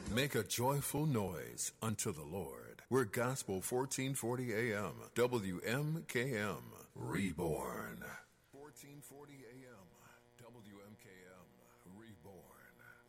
Make a joyful noise unto the Lord. We're Gospel 1440 AM, WMKM, Reborn. 1440 AM, WMKM, Reborn.